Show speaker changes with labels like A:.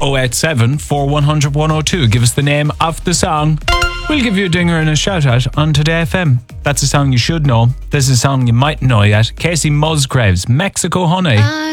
A: 087 4100 102. Give us the name of the song. We'll give you a dinger and a shout out on Today FM. That's a song you should know. This is a song you might know yet. Casey Musgraves, Mexico Honey.